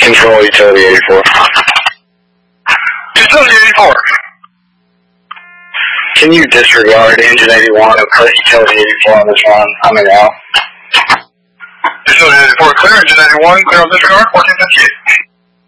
Control utility 84. Utility 84. Can you disregard engine 81 and put utility 84 on this one? I'm in out. Utility 84 clear, engine 81 clear on disregard, 1458.